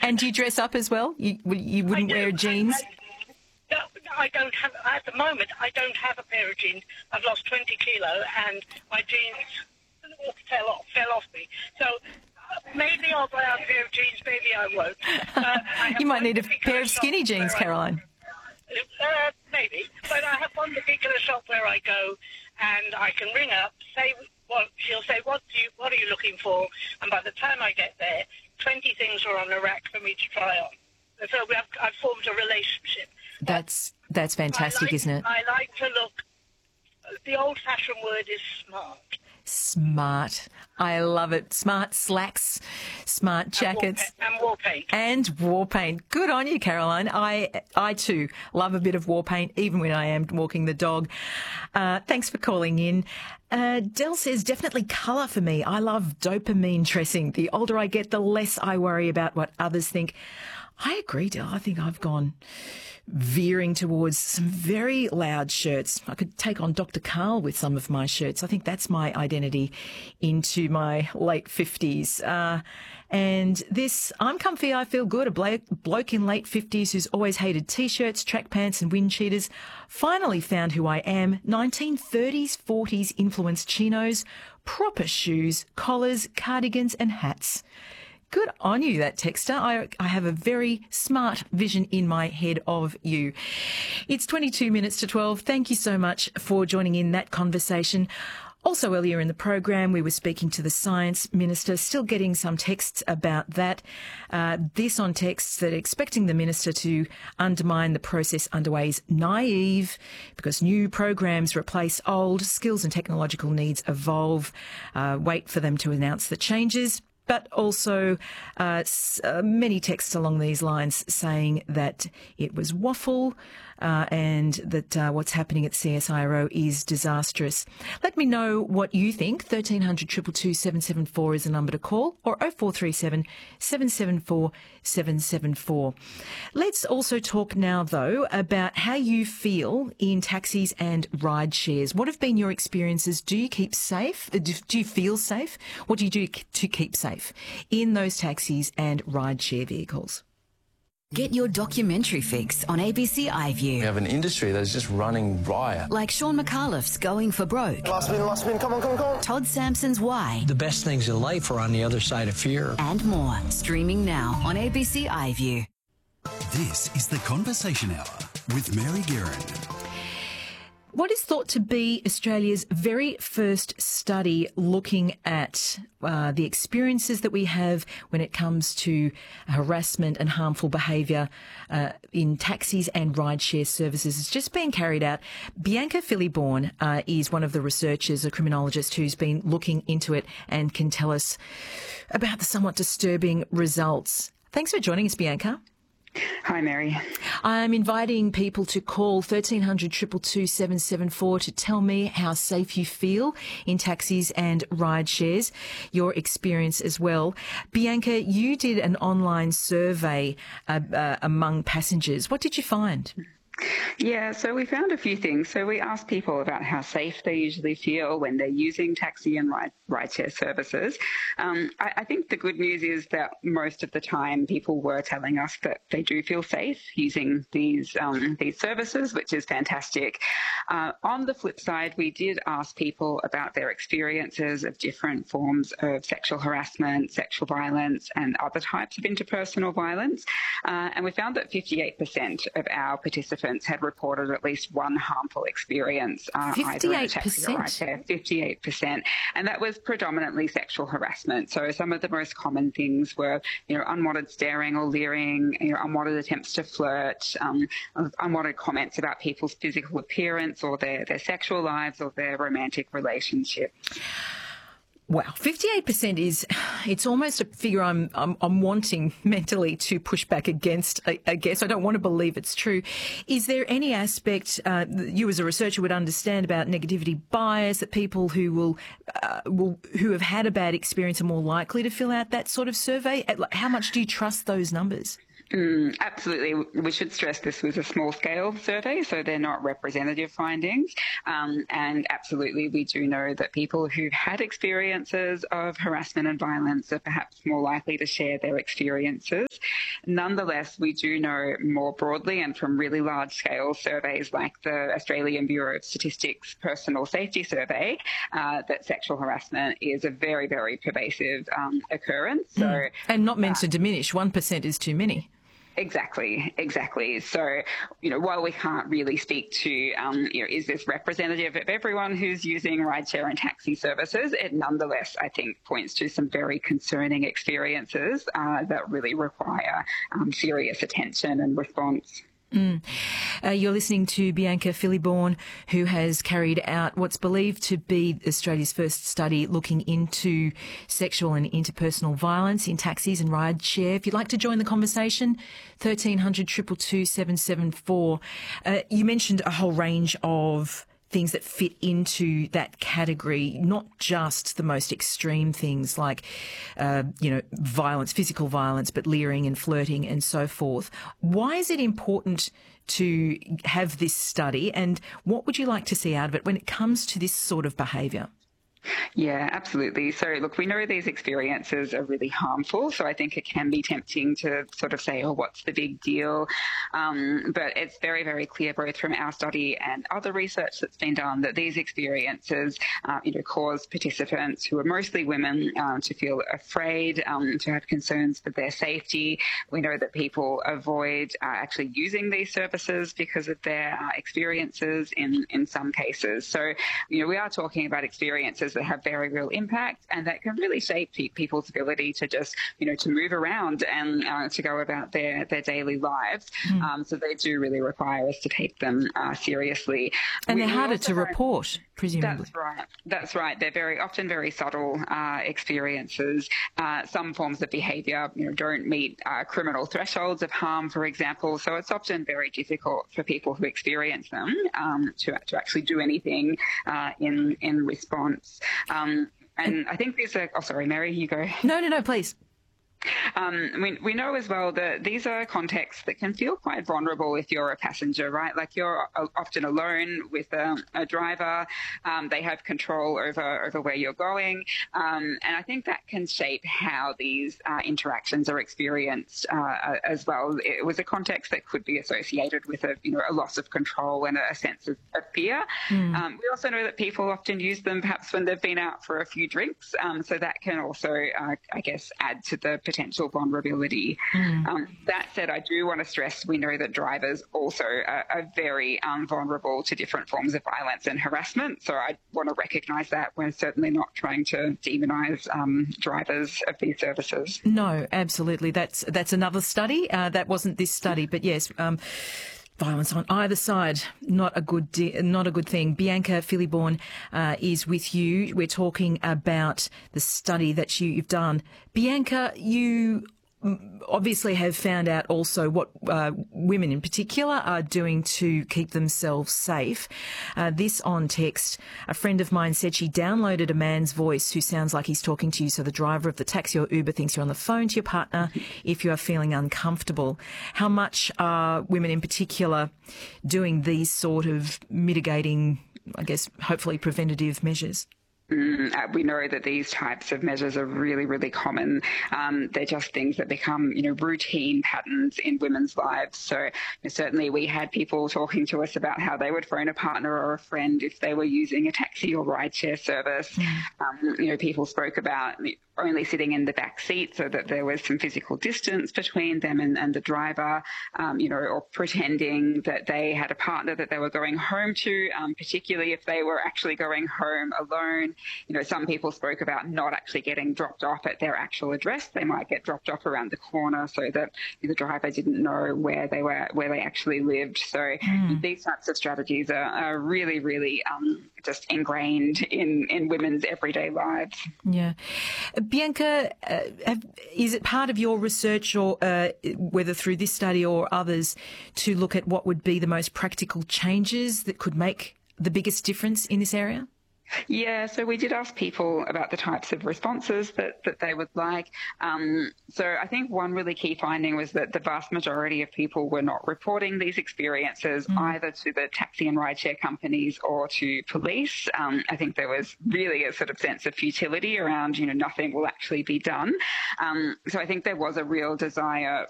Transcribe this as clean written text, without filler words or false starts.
And do you dress up as well? You wouldn't wear jeans? No, I don't have, at the moment, I don't have a pair of jeans. I've lost 20 kilo and my jeans fell off me. So maybe I'll buy a pair of jeans, maybe I won't. You might need a pair of skinny jeans, Caroline. Maybe, but I have one particular shop where I go and I can ring up, say what she'll say, what are you looking for? And by the time I get there, 20 things are on the rack for me to try on. So I've formed a relationship. That's fantastic, isn't it? I like to look. The old-fashioned word is smart. Smart. I love it. Smart slacks, smart jackets. And war paint. And war paint. Good on you, Caroline. I too love a bit of war paint, even when I am walking the dog. Thanks for calling in. Del says, definitely colour for me. I love dopamine dressing. The older I get, the less I worry about what others think. I agree, Del. I think I've gone veering towards some very loud shirts. I could take on Dr. Karl with some of my shirts. I think that's my identity into my late 50s. And this, I'm comfy, I feel good. A bloke in late 50s who's always hated T-shirts, track pants and wind cheaters, finally found who I am. 1930s, 40s influenced chinos, proper shoes, collars, cardigans and hats. Good on you, that texter. I have a very smart vision in my head of you. It's 22 minutes to 12. Thank you so much for joining in that conversation. Also earlier in the program, we were speaking to the Science Minister, still getting some texts about that. This on texts that expecting the Minister to undermine the process underway is naive because new programs replace old, skills and technological needs evolve. Wait for them to announce the changes. But also many texts along these lines saying that it was waffle and that what's happening at CSIRO is disastrous. Let me know what you think. 1300 222 774 is the number to call, or 0437 774 774. Let's also talk now, though, about how you feel in taxis and ride shares. What have been your experiences? Do you keep safe? Do you feel safe? What do you do to keep safe in those taxis and ride share vehicles? Get your documentary fix on ABC iView. We have an industry that's just running riot. Like Sean McAuliffe's Going for Broke. Last spin, come on. Todd Sampson's Why. The best things in life are on the other side of fear. And more. Streaming now on ABC iView. This is The Conversation Hour with Mary Guerin. What is thought to be Australia's very first study looking at the experiences that we have when it comes to harassment and harmful behaviour in taxis and rideshare services is just being carried out. Bianca Philibborn is one of the researchers, a criminologist who's been looking into it and can tell us about the somewhat disturbing results. Thanks for joining us, Bianca. Hi, Mary. I'm inviting people to call 1300 222 774 to tell me how safe you feel in taxis and ride shares, your experience as well. Bianca, you did an online survey among passengers. What did you find? Yeah, so we found a few things. So we asked people about how safe they usually feel when they're using taxi and rideshare services. I think the good news is that most of the time people were telling us that they do feel safe using these services, which is fantastic. On the flip side, we did ask people about their experiences of different forms of sexual harassment, sexual violence, and other types of interpersonal violence. And we found that 58% of our participants had reported at least one harmful experience, either in a taxi or rideshare. 58%. And that was predominantly sexual harassment. So some of the most common things were, unwanted staring or leering, unwanted attempts to flirt, unwanted comments about people's physical appearance or their sexual lives or their romantic relationship. Wow, 58% it's almost a figure I'm wanting mentally to push back against. I guess I don't want to believe it's true. Is there any aspect you as a researcher would understand about negativity bias, that people who who have had a bad experience are more likely to fill out that sort of survey? How much do you trust those numbers? Absolutely. We should stress this was a small-scale survey, so they're not representative findings. And absolutely, we do know that people who've had experiences of harassment and violence are perhaps more likely to share their experiences. Nonetheless, we do know more broadly and from really large-scale surveys like the Australian Bureau of Statistics Personal Safety Survey that sexual harassment is a very, very pervasive occurrence. So, and not meant to diminish. 1% is too many. Exactly. So, while we can't really speak to, is this representative of everyone who's using rideshare and taxi services, it nonetheless, I think, points to some very concerning experiences that really require serious attention and response. You're listening to Bianca Philibborn, who has carried out what's believed to be Australia's first study looking into sexual and interpersonal violence in taxis and rideshare. If you'd like to join the conversation, 1300 222 774. You mentioned a whole range of things that fit into that category, not just the most extreme things like, violence, physical violence, but leering and flirting and so forth. Why is it important to have this study, and what would you like to see out of it when it comes to this sort of behaviour? Yeah, absolutely. So, look, we know these experiences are really harmful, so I think it can be tempting to sort of say, oh, what's the big deal? But it's very, very clear, both from our study and other research that's been done, that these experiences, cause participants, who are mostly women, to feel afraid, to have concerns for their safety. We know that people avoid actually using these services because of their experiences in some cases. So, we are talking about experiences that have very real impact and that can really shape people's ability to just, to move around and to go about their daily lives. So they do really require us to take them seriously. And they're harder to report, presumably. That's right. They're often very subtle experiences. Some forms of behaviour, don't meet criminal thresholds of harm, for example. So it's often very difficult for people who experience them to actually do anything in response. And I think there's sorry, Mary, you go. No, please. We know as well that these are contexts that can feel quite vulnerable if you're a passenger, right? Like you're often alone with a driver. They have control over where you're going. And I think that can shape how these interactions are experienced as well. It was a context that could be associated with a loss of control and a sense of fear. We also know that people often use them perhaps when they've been out for a few drinks. So that can also, add to the potential vulnerability. That said, I do want to stress we know that drivers also are very vulnerable to different forms of violence and harassment. So I want to recognise that. We're certainly not trying to demonise drivers of these services. No, absolutely. That's another study. That wasn't this study, but yes. Violence on either side, not a good thing. Bianca Philibborn is with you. We're talking about the study that you've done. Bianca, you obviously have found out also what women in particular are doing to keep themselves safe. This on text, a friend of mine said she downloaded a man's voice who sounds like he's talking to you, so the driver of the taxi or Uber thinks you're on the phone to your partner if you are feeling uncomfortable. How much are women in particular doing these sort of mitigating, hopefully preventative measures? We know that these types of measures are really, really common. They're just things that become, routine patterns in women's lives. So certainly we had people talking to us about how they would phone a partner or a friend if they were using a taxi or rideshare service. People spoke about only sitting in the back seat so that there was some physical distance between them and the driver, or pretending that they had a partner that they were going home to, particularly if they were actually going home alone. Some people spoke about not actually getting dropped off at their actual address. They might get dropped off around the corner so that the driver didn't know where they actually lived. So these types of strategies are really, really just ingrained in women's everyday lives. Yeah. Bianca, is it part of your research, or whether through this study or others, to look at what would be the most practical changes that could make the biggest difference in this area? Yeah, so we did ask people about the types of responses that they would like. So I think one really key finding was that the vast majority of people were not reporting these experiences either to the taxi and rideshare companies or to police. I think there was really a sort of sense of futility around, nothing will actually be done. So I think there was a real desire